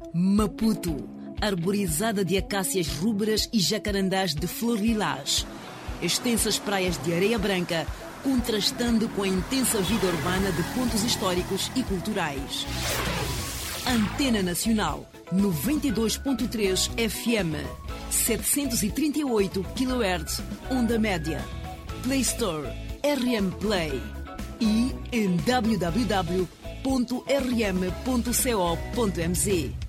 Maputo, arborizada de acácias rubras e jacarandás de flor lilás. Extensas praias de areia branca, contrastando com a intensa vida urbana de pontos históricos e culturais. Antena Nacional, 92.3 FM, 738 kHz, onda média. Play Store, RM Play e em www.rm.co.mz.